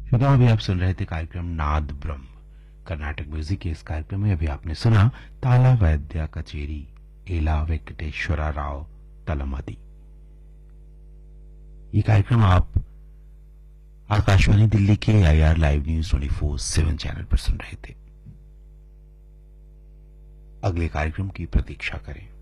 श्रोताओं, अभी आप सुन रहे थे कार्यक्रम नाद ब्रह्म कर्नाटक म्यूजिक के। इस कार्यक्रम में अभी आपने सुना ताला वैद्या कचेरी एला वेंकटेश्वरा राव तलमदी। ये कार्यक्रम आप आकाशवाणी दिल्ली के IR लाइव न्यूज 24/7 चैनल पर सुन रहे थे। अगले कार्यक्रम की प्रतीक्षा करें।